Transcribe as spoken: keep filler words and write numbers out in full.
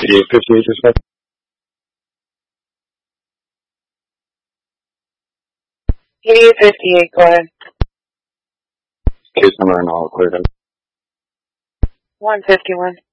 eighty-eight fifty-eight, dispatch. eighty-eight fifty-eight, go ahead. Case number and all cleared in. one fifty-one.